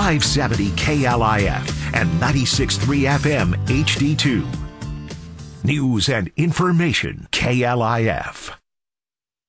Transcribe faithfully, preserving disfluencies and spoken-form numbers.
five seventy K L I F and ninety-six point three F M H D two. News and information K L I F.